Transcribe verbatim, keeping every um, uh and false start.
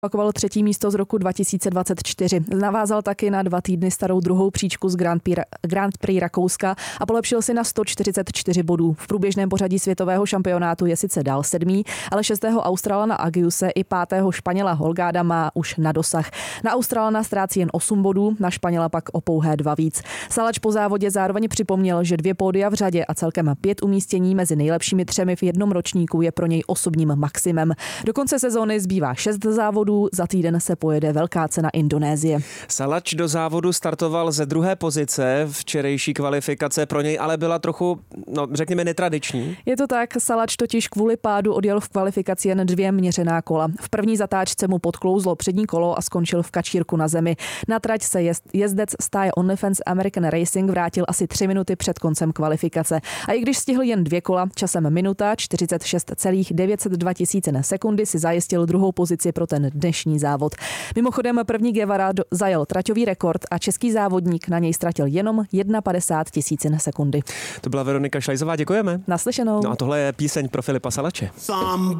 Opakoval třetí místo z roku dva tisíce dvacet čtyři. Navázal taky na dva týdny starou druhou příčku z Grand Prix, Grand Prix Rakouska a polepšil si na sto čtyřicet čtyři bodů. V průběžném pořadí světového šampionátu je sice dál sedmý, ale šestého Australana Agiuse i pátého Španěla Holgáda má už na dosah. Na Australana ztrácí jen osm bodů, na Španěla pak o pouhé dva víc. Salač po závodě zároveň připomněl, že dvě pódia v řadě a celkem pět umístění mezi nejlepšími třemi v jednom ročníku je pro něj osobním maximem. Do konce sezóny zbývá šest závodů. Za týden se pojede velká cena Indonésie. Salač do závodu startoval ze druhé pozice. Včerejší kvalifikace pro něj ale byla trochu, no řekněme, netradiční. Je to tak, Salač totiž kvůli pádu odjel v kvalifikaci jen dvě měřená kola. V první zatáčce mu podklouzlo přední kolo a skončil v kačírku na zemi. Na trať se jezd, jezdec stáje OnlyFans American Racing vrátil asi tři minuty před koncem kvalifikace. A i když stihl jen dvě kola, časem minuta čtyřicet šest celá devět set dva tisíce sekundy si zajistil druhou pozici pro ten dnešní závod. Mimochodem první Guevara zajel traťový rekord a český závodník na něj ztratil jenom padesát jedna tisícin sekundy. To byla Veronika Šlajzová, děkujeme. Naslyšenou. No a tohle je píseň pro Filipa Salače.